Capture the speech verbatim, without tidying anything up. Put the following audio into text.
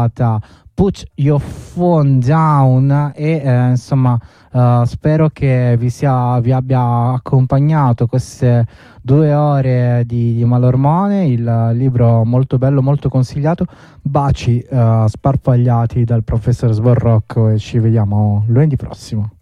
puntata Put Your Phone Down e eh, insomma uh, spero che vi, sia, vi abbia accompagnato queste due ore di, di Malormone, il libro molto bello, molto consigliato. Baci uh, sparpagliati dal professor Sborrocco e ci vediamo lunedì prossimo.